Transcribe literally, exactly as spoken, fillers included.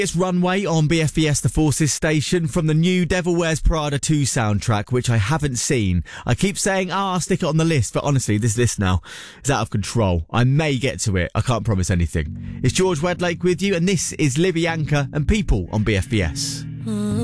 It's Runway on B F B S The Forces station from the new Devil Wears Prada two soundtrack, which I haven't seen. I keep saying, ah, oh, I'll stick it on the list, but honestly, this list now is out of control. I may get to it. I can't promise anything. It's George Wedlake with you, and this is Libby Anchor and People on B F B S.